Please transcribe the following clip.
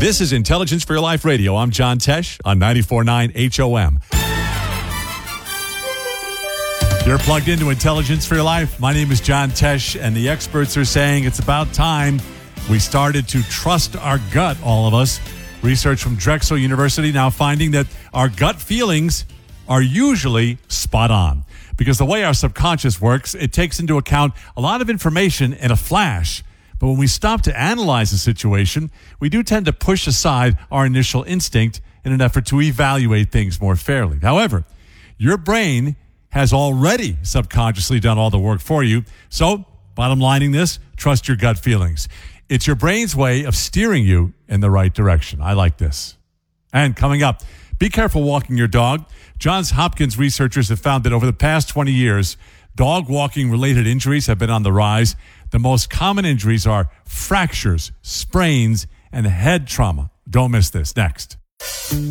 This is Intelligence for Your Life Radio. I'm John Tesh on 94.9 HOM. You're plugged into Intelligence for Your Life. My name is John Tesh, and the experts are saying it's about time we started to trust our gut, all of us. Research from Drexel University now finding that our gut feelings are usually spot on. Because the way our subconscious works, it takes into account a lot of information in a flash. But when we stop to analyze a situation, we do tend to push aside our initial instinct in an effort to evaluate things more fairly. However, your brain has already subconsciously done all the work for you. So, bottom lining this, trust your gut feelings. It's your brain's way of steering you in the right direction. I like this. And coming up, be careful walking your dog. Johns Hopkins researchers have found that over the past 20 years, dog walking related injuries have been on the rise. The most common injuries are fractures, sprains, and head trauma. Don't miss this. Next.